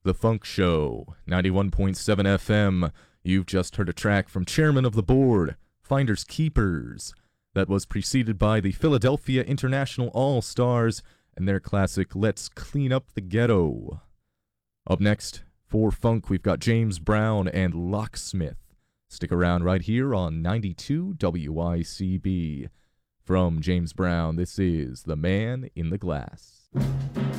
The Funk Show, 91.7 FM. You've just heard a track from Chairman of the Board, Finders Keepers. That was preceded by the Philadelphia International All-Stars and their classic Let's Clean Up the Ghetto. Up next, for funk, we've got James Brown and Locksmith. Stick around right here on 92 WICB. From James Brown, this is The Man in the Glass.